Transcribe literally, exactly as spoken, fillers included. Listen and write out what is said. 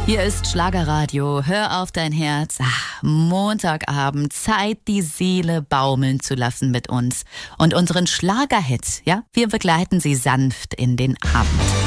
Hier ist Schlagerradio. Hör auf dein Herz. Ach, Montagabend, Zeit, die Seele baumeln zu lassen mit uns. Und unseren Schlagerhits, ja, wir begleiten sie sanft in den Abend.